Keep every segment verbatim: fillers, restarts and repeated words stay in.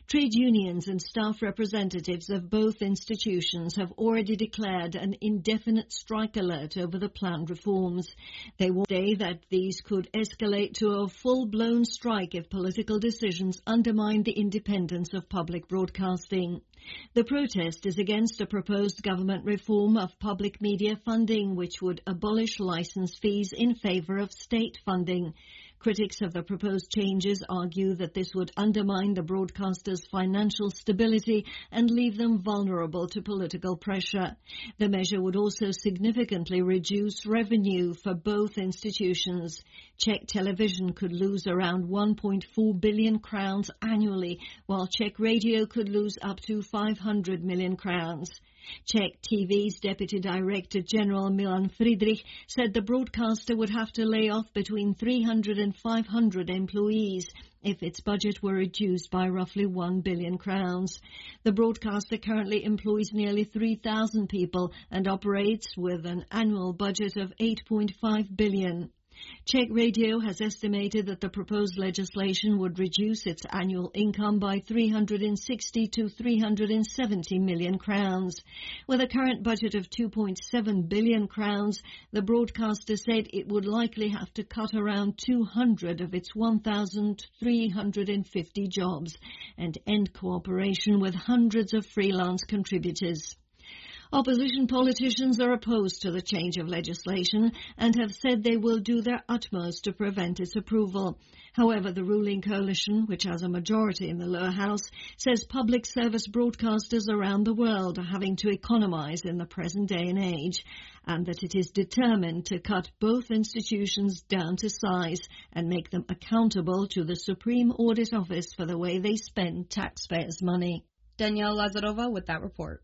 Trade unions and staff representatives of both institutions have already declared an indefinite strike alert over the planned reforms. They warn today that these could escalate to a full-blown strike if political decisions undermine the independence of public broadcasting. The protest is against a proposed government reform of public media funding, which would abolish license fees in favour of state funding. Critics of the proposed changes argue that this would undermine the broadcasters' financial stability and leave them vulnerable to political pressure. The measure would also significantly reduce revenue for both institutions. Czech television could lose around one point four billion crowns annually, while Czech radio could lose up to five hundred million crowns. Czech T V's Deputy Director General Milan Friedrich said the broadcaster would have to lay off between three hundred and five hundred employees if its budget were reduced by roughly one billion crowns. The broadcaster currently employs nearly three thousand people and operates with an annual budget of eight point five billion. Czech Radio has estimated that the proposed legislation would reduce its annual income by three hundred sixty to three hundred seventy million crowns. With a current budget of two point seven billion crowns, the broadcaster said it would likely have to cut around two hundred of its one thousand three hundred fifty jobs and end cooperation with hundreds of freelance contributors. Opposition politicians are opposed to the change of legislation and have said they will do their utmost to prevent its approval. However, the ruling coalition, which has a majority in the lower house, says public service broadcasters around the world are having to economize in the present day and age, and that it is determined to cut both institutions down to size and make them accountable to the Supreme Audit Office for the way they spend taxpayers' money. Danielle Lazarova with that report.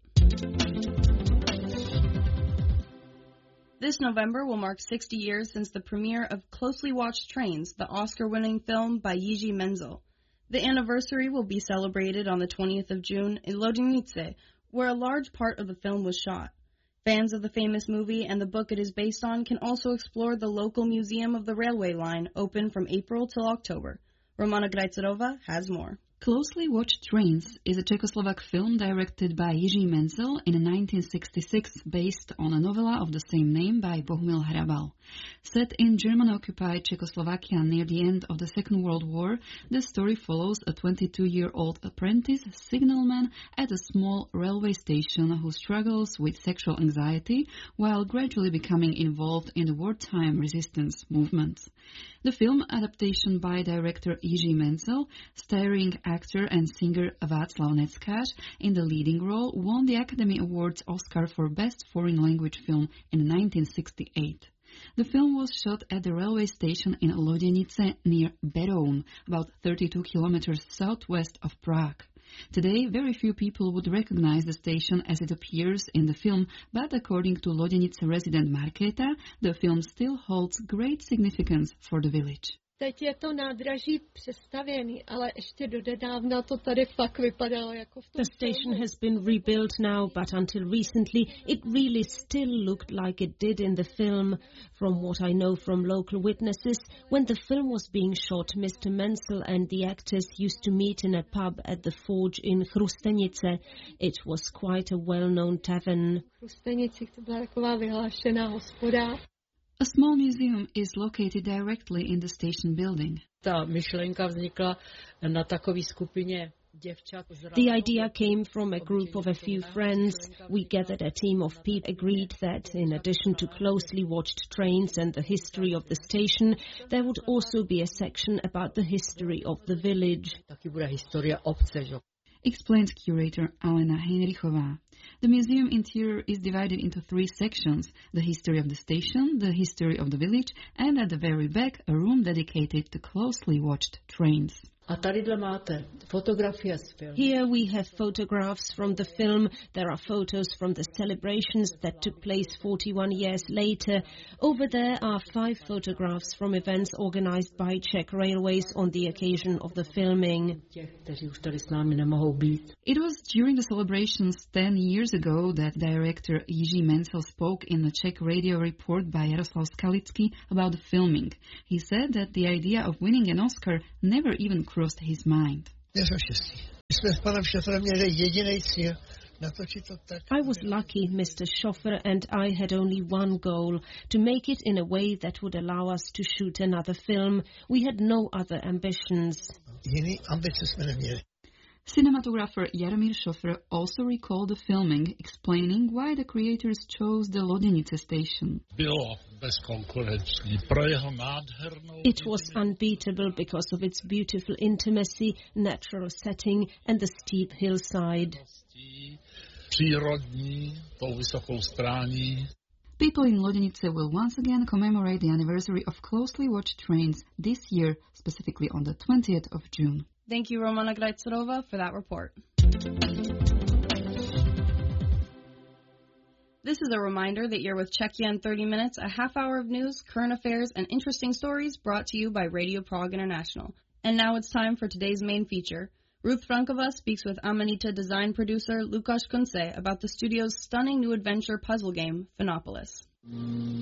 This November will mark sixty years since the premiere of Closely Watched Trains, the Oscar-winning film by Jiří Menzel. The anniversary will be celebrated on the twentieth of June in Loděnice, where a large part of the film was shot. Fans of the famous movie and the book it is based on can also explore the local museum of the railway line, open from April till October. Romana Grajcerova has more. Closely Watched Trains is a Czechoslovak film directed by Jiří Menzel in nineteen sixty-six, based on a novella of the same name by Bohumil Hrabal. Set in German-occupied Czechoslovakia near the end of the Second World War, the story follows a twenty-two-year-old apprentice signalman at a small railway station who struggles with sexual anxiety while gradually becoming involved in the wartime resistance movement. The film adaptation by director Jiří Menzel, starring actor and singer Václav Neckář in the leading role, won the Academy Awards Oscar for Best Foreign Language Film in nineteen sixty-eight. The film was shot at the railway station in Loděnice near Beroun, about thirty-two kilometers southwest of Prague. Today, very few people would recognize the station as it appears in the film, but according to Loděnice resident Markéta, the film still holds great significance for the village. Teď je to nádraží přestavěný, ale ještě dodedávna to tady fakt vypadalo jako v tom. The station has been rebuilt now, but until recently it really still looked like it did in the film. From what I know from local witnesses, when the film was being shot, Mister Menzel and the actors used to meet in a pub at the Forge in Chrustenice. It was quite a well-known tavern. Chrustenici, to byla taková vyhlášená hospoda. A small museum is located directly in the station building. Ta myšlenka vznikla na takové skupině děvčat. The idea came from a group of a few friends. We gathered a team of people, agreed that in addition to Closely Watched Trains and the history of the station, there would also be a section about the history of the village. Taky bude historie obce, že? Explains curator Alena Heinrichová. The museum interior is divided into three sections: the history of the station, the history of the village, and at the very back, a room dedicated to Closely Watched Trains. A tadyhle máte fotografie z filmu. Here we have photographs from the film. There are photos from the celebrations that took place forty-one years later. Over there are five photographs from events organized by Czech Railways on the occasion of the filming. Těch, kteří už tady s námi nemohou být. It was during the celebrations ten years ago that director Jiří Menzel spoke in the Czech radio report by Jaroslav Skalický about the filming. He said that the idea of winning an Oscar never even crossed his mind. I was lucky, Mister Schoffer and I had only one goal, to make it in a way that would allow us to shoot another film. We had no other ambitions. Cinematographer Jaromír Schoffer also recalled the filming, explaining why the creators chose the Lodenice station. It was unbeatable because of its beautiful intimacy, natural setting and the steep hillside. People in Lodenice will once again commemorate the anniversary of Closely Watched Trains this year, specifically on the twentieth of June. Thank you, Romana Grajcerova, for that report. This is a reminder that you're with Czechia in thirty minutes, a half hour of news, current affairs, and interesting stories brought to you by Radio Prague International. And now it's time for today's main feature. Ruth Frankova speaks with Amanita design producer Lukáš Kunce about the studio's stunning new adventure puzzle game, Phenopolis.